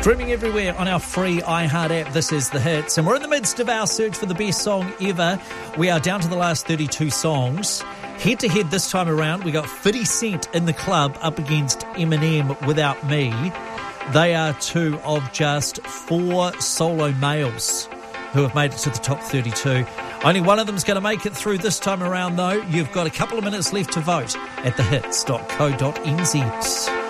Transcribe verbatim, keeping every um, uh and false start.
Streaming everywhere on our free iHeart app. This is The Hits, and we're in the midst of our search for the best song ever. We are down to the last thirty-two songs. Head-to-head this time around, we got fifty Cent in the club up against Eminem, Without Me. They are two of just four solo males who have made it to the top thirty-two. Only one of them is going to make it through this time around, though. You've got a couple of minutes left to vote at the hits dot co dot n z.